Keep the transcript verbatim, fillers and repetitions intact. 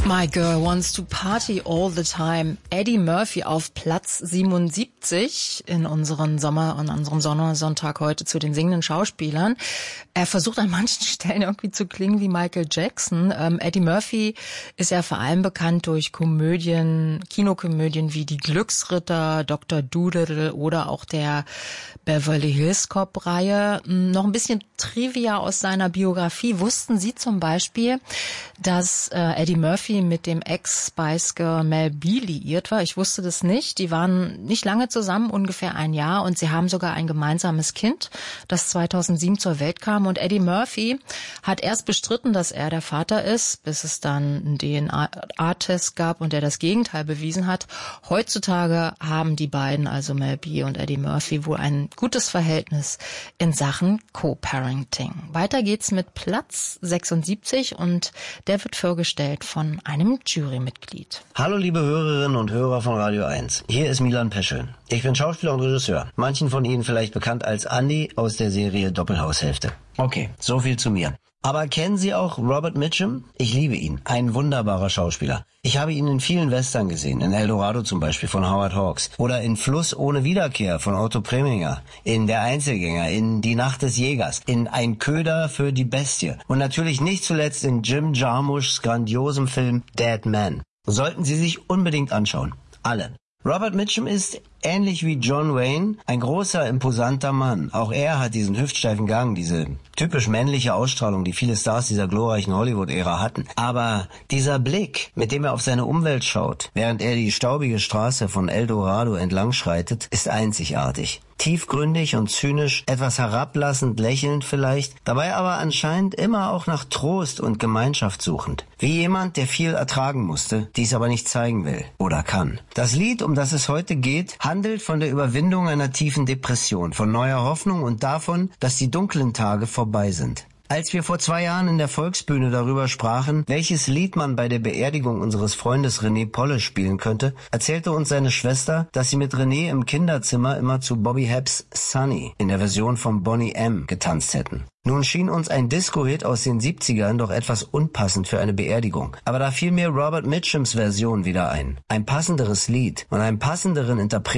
My Girl Wants to Party All the Time. Eddie Murphy auf Platz siebenundsiebzig in unseren Sommer, an unserem Sommersonntag heute zu den singenden Schauspielern. Er versucht an manchen Stellen irgendwie zu klingen wie Michael Jackson. Ähm, Eddie Murphy ist ja vor allem bekannt durch Komödien, Kinokomödien wie Die Glücksritter, Doktor Dolittle oder auch der Beverly Hills Cop-Reihe. Noch ein bisschen Trivia aus seiner Biografie. Wussten Sie zum Beispiel, dass äh, Eddie Murphy mit dem Ex-Spice Girl Mel B liiert war? Ich wusste das nicht. Die waren nicht lange zusammen, ungefähr ein Jahr, und sie haben sogar ein gemeinsames Kind, das zweitausendsieben zur Welt kam. Und Eddie Murphy hat erst bestritten, dass er der Vater ist, bis es dann einen D N A-Test gab und der das Gegenteil bewiesen hat. Heutzutage haben die beiden, also Mel B und Eddie Murphy, wohl ein gutes Verhältnis in Sachen Co-Parenting. Weiter geht's mit Platz sechsundsiebzig und der wird vorgestellt von einem Jurymitglied. Hallo liebe Hörerinnen und Hörer von Radio eins. Hier ist Milan Peschel. Ich bin Schauspieler und Regisseur. Manchen von Ihnen vielleicht bekannt als Andy aus der Serie Doppelhaushälfte. Okay, so viel zu mir. Aber kennen Sie auch Robert Mitchum? Ich liebe ihn. Ein wunderbarer Schauspieler. Ich habe ihn in vielen Western gesehen. In El Dorado zum Beispiel von Howard Hawks. Oder in Fluss ohne Wiederkehr von Otto Preminger. In Der Einzelgänger. In Die Nacht des Jägers. In Ein Köder für die Bestie. Und natürlich nicht zuletzt in Jim Jarmuschs grandiosem Film Dead Man. Sollten Sie sich unbedingt anschauen. Alle. Robert Mitchum ist, ähnlich wie John Wayne, ein großer, imposanter Mann. Auch er hat diesen hüftsteifen Gang, diese typisch männliche Ausstrahlung, die viele Stars dieser glorreichen Hollywood-Ära hatten. Aber dieser Blick, mit dem er auf seine Umwelt schaut, während er die staubige Straße von El Dorado entlang schreitet, ist einzigartig. Tiefgründig und zynisch, etwas herablassend, lächelnd vielleicht, dabei aber anscheinend immer auch nach Trost und Gemeinschaft suchend. Wie jemand, der viel ertragen musste, dies aber nicht zeigen will oder kann. Das Lied, um das es heute geht, handelt von der Überwindung einer tiefen Depression, von neuer Hoffnung und davon, dass die dunklen Tage vorbei sind. Als wir vor zwei Jahren in der Volksbühne darüber sprachen, welches Lied man bei der Beerdigung unseres Freundes René Polle spielen könnte, erzählte uns seine Schwester, dass sie mit René im Kinderzimmer immer zu Bobby Hebs Sunny in der Version von Boney M. getanzt hätten. Nun schien uns ein Disco-Hit aus den siebzigern doch etwas unpassend für eine Beerdigung. Aber da fiel mir Robert Mitchums Version wieder ein. Ein passenderes Lied und einen passenderen Interpreten